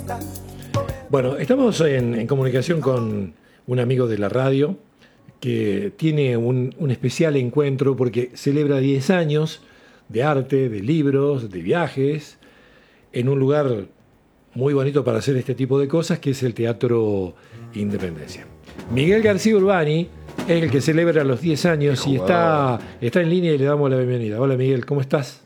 Bueno, estamos en comunicación con un amigo de la radio que tiene un especial encuentro porque celebra 10 años de arte, de libros, de viajes, en un lugar muy bonito para hacer este tipo de cosas, que es el Teatro Independencia. Miguel García Urbani es el que celebra los 10 años y está en línea y le damos la bienvenida. Hola Miguel, ¿cómo estás?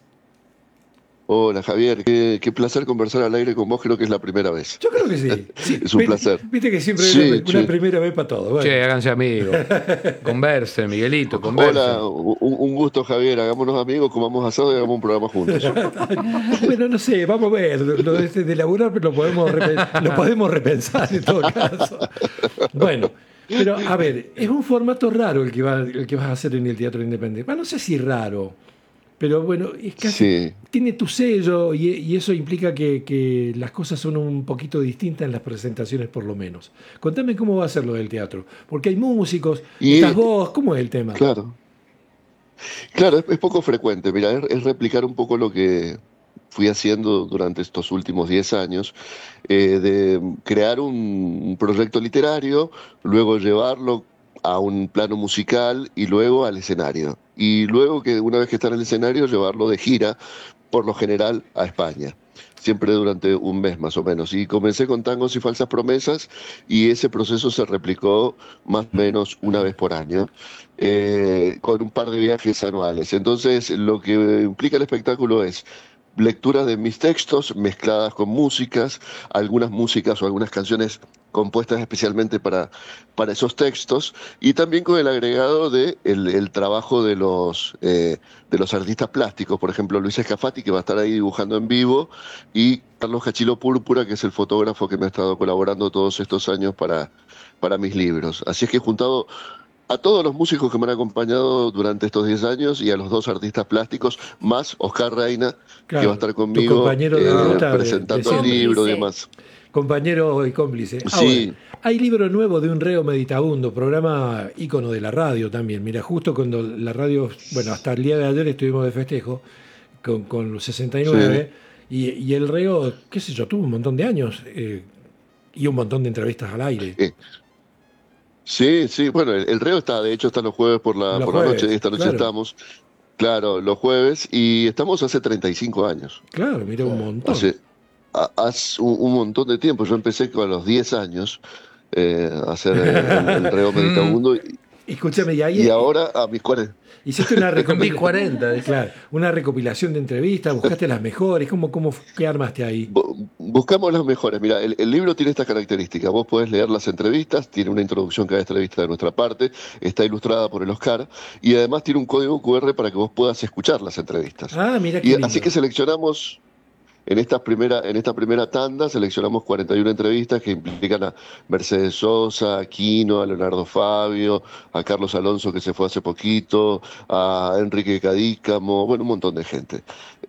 Hola Javier, qué placer conversar al aire con vos, creo que es la primera vez. Yo creo que sí. Sí. Es un placer. Viste que siempre hay Sí, una che. primera vez para todo. Bueno. Che, háganse amigos. Conversen, Miguelito, Hola, conversen. un gusto Javier, hagámonos amigos, comamos asado y hagamos un programa juntos. Bueno, no sé, vamos a ver. Lo de laburar lo podemos repensar en todo caso. Bueno, pero a ver, es un formato raro el que vas a hacer en el Teatro Independiente. Bueno, no sé si raro, pero bueno, es casi, Sí. tiene tu sello y eso implica que las cosas son un poquito distintas en las presentaciones por lo menos. Contame cómo va a ser lo del teatro, porque hay músicos, estás Y vos, ¿cómo es el tema? claro, claro, es poco frecuente, mira, es replicar un poco lo que fui haciendo durante estos últimos 10 años, de crear un proyecto literario, luego llevarlo a un plano musical y luego al escenario. Y luego que una vez que está en el escenario, llevarlo de gira, por lo general, a España. Siempre durante un mes más o menos. Y comencé con Tangos y Falsas Promesas y ese proceso se replicó más o menos una vez por año, con un par de viajes anuales. Entonces, lo que implica el espectáculo es lecturas de mis textos mezcladas con músicas, algunas músicas o algunas canciones compuestas especialmente para esos textos, y también con el agregado de el trabajo de los artistas plásticos, por ejemplo Luis Escafati, que va a estar ahí dibujando en vivo, y Carlos Cachilo Púrpura, que es el fotógrafo que me ha estado colaborando todos estos años para mis libros. Así es que he juntado a todos los músicos que me han acompañado durante estos 10 años y a los dos artistas plásticos, más Oscar Reina, que va a Claro, estar tu conmigo compañero de ruta de presentando el siempre. libro y Cómplice. demás. Compañero y cómplice. Ahora, Sí, hay libro nuevo de un reo meditabundo, programa ícono de la radio también. Mira, justo cuando la radio, bueno, hasta el día de ayer estuvimos de festejo con los sí. 69 y el reo, qué sé yo, tuvo un montón de años y un montón de entrevistas al aire. eh, sí, sí, bueno, el Reo está, de hecho, está los jueves Los por la noche, jueves, esta noche claro, estamos, claro, los jueves, y estamos hace 35 años, claro, mira un montón. hace, hace un montón de tiempo. Yo empecé con los 10 años a hacer el Reo Meditabundo Escúchame, y y ahí ahora a mis 40. hiciste una Mis recopilación. 40. Claro, una recopilación de entrevistas, buscaste las mejores, ¿qué armaste ahí? Buscamos las mejores. Mira, el libro tiene estas características. Vos podés leer las entrevistas, tiene una introducción cada entrevista de nuestra parte, está ilustrada por el Oscar y además tiene un código QR para que vos puedas escuchar las entrevistas. Ah, mira qué Y así lindo. que seleccionamos. En esta primera tanda seleccionamos 41 entrevistas que implican a Mercedes Sosa, a Quino, a Leonardo Fabio, a Carlos Alonso que se fue hace poquito, a Enrique Cadícamo, bueno, un montón de gente.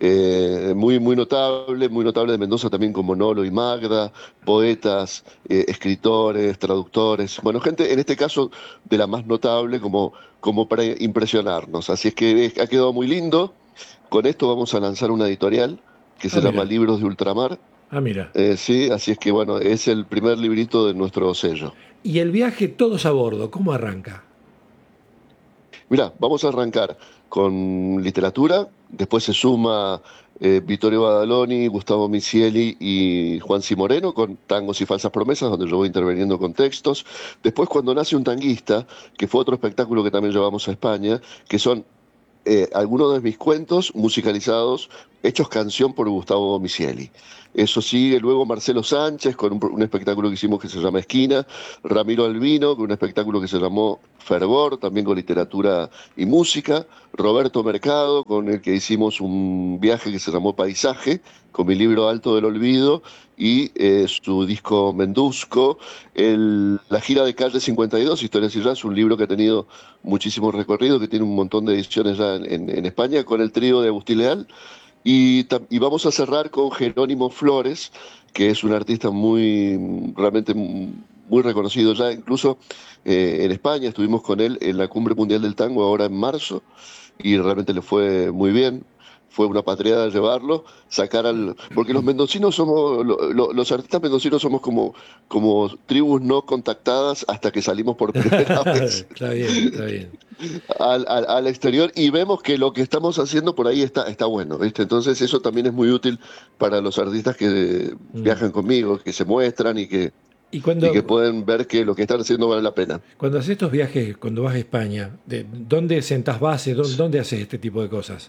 Muy notable de Mendoza también como Nolo y Magda, poetas, escritores, traductores, bueno, gente en este caso de la más notable como para impresionarnos. Así es que ha quedado muy lindo. Con esto vamos a lanzar una editorial que Ah, se llama mira. Libros de Ultramar. Ah, mira. Sí, así es que bueno, es el primer librito de nuestro sello. Y el viaje todos a bordo, ¿cómo arranca? Mirá, vamos a arrancar con literatura, después se suma Vittorio Badaloni, Gustavo Misieli y Juan C. Moreno con Tangos y Falsas Promesas, donde yo voy interviniendo con textos. Después Cuando nace un tanguista, que fue otro espectáculo que también llevamos a España, que son algunos de mis cuentos musicalizados, hechos canción por Gustavo Misieli. Eso sigue luego Marcelo Sánchez con un espectáculo que hicimos que se llama Esquina, Ramiro Albino con un espectáculo que se llamó Fervor, también con literatura y música, Roberto Mercado con el que hicimos un viaje que se llamó Paisaje, con mi libro Alto del Olvido y su disco Mendusco, la gira de Calle 52, Historias y Jazz, un libro que ha tenido muchísimo recorrido, que tiene un montón de ediciones ya en España, con el trío de Agustín Leal. Y vamos a cerrar con Jerónimo Flores, que es un artista realmente muy reconocido ya, incluso en España. Estuvimos con él en la Cumbre Mundial del Tango ahora en marzo y realmente le fue muy bien. fue una patriada llevarlo, porque los mendocinos somos, los artistas mendocinos somos como tribus no contactadas hasta que salimos por primera vez Está bien, está bien. al exterior y vemos que lo que estamos haciendo por ahí está bueno, ¿viste? Entonces eso también es muy útil para los artistas que viajan conmigo, que se muestran y que Y pueden ver que lo que están haciendo vale la pena. cuando haces estos viajes, cuando vas a España, ¿dónde sentás base? ¿Dónde haces este tipo de cosas?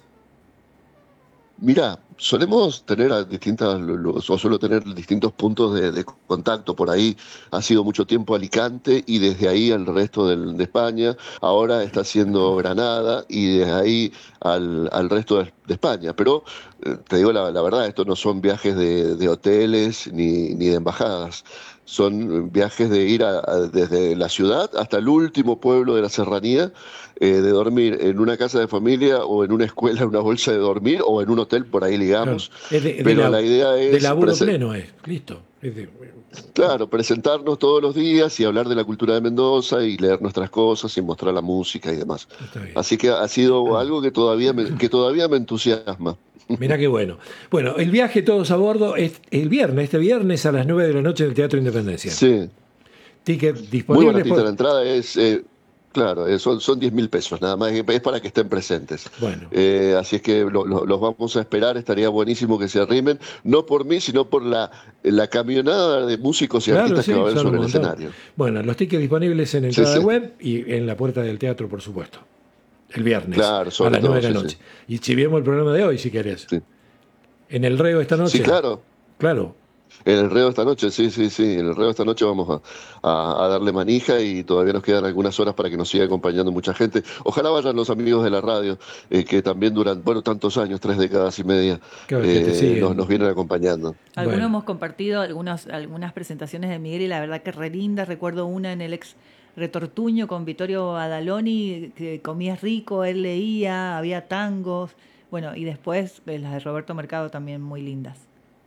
Mira, solemos tener o suelo tener distintos puntos de contacto por ahí. Ha sido mucho tiempo Alicante y desde ahí al resto de España. Ahora está haciendo Granada y desde ahí al resto de España. Pero te digo la verdad, estos no son viajes de hoteles ni de embajadas. Son viajes de ir desde la ciudad hasta el último pueblo de la serranía, de dormir en una casa de familia o en una escuela, en una bolsa de dormir o en un hotel por ahí, digamos. Claro. Pero la idea es de laburo pleno, listo. claro, presentarnos todos los días y hablar de la cultura de Mendoza y leer nuestras cosas y mostrar la música y demás. Así que ha sido algo que todavía me entusiasma. Mirá qué bueno. Bueno, el viaje todos a bordo es este viernes a las 9 de la noche en el Teatro Independencia. Sí. Ticket Muy disponible. baratita la entrada, claro, son 10.000 pesos nada más, es para que estén presentes. Bueno. Así es que los vamos a esperar, estaría buenísimo que se arrimen, no por mí, sino por la camionada de músicos y artistas que va a haber sobre el escenario. Bueno, los tickets disponibles en entrada web y en la puerta del teatro, por supuesto. El viernes, claro, a las 9 de la noche. Y chiviemos el programa de hoy, si querés. Sí. En el Reo esta noche. Sí, claro. Claro. En el Reo esta noche, sí. En el Reo esta noche vamos a darle manija y todavía nos quedan algunas horas para que nos siga acompañando mucha gente. Ojalá vayan los amigos de la radio, que también duran, tantos años, 3 décadas y media, nos vienen acompañando. Algunos hemos compartido algunas presentaciones de Miguel y la verdad que re linda. Recuerdo una en el ex Retortuño con Vittorio Adaloni, que comías rico, él leía, había tangos. Bueno, y después las de Roberto Mercado también muy lindas.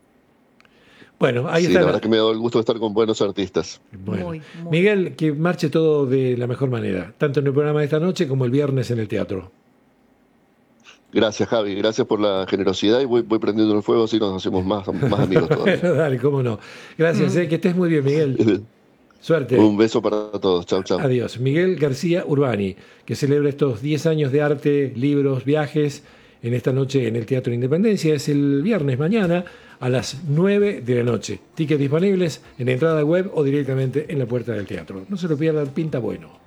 Bueno, ahí está. La verdad que me ha dado el gusto de estar con buenos artistas. Bueno. Muy. Miguel, que marche todo de la mejor manera, tanto en el programa de esta noche como el viernes en el teatro. Gracias, Javi, gracias por la generosidad y voy prendiendo el fuego así nos hacemos más amigos todavía. Dale, cómo no. Gracias, que estés muy bien, Miguel. Suerte. Un beso para todos. Chau. Adiós. Miguel García Urbani, que celebra estos 10 años de arte, libros, viajes en esta noche en el Teatro Independencia. Es el viernes mañana a las 9 de la noche. Tickets disponibles en entrada web o directamente en la puerta del teatro. No se lo pierdan, pinta bueno.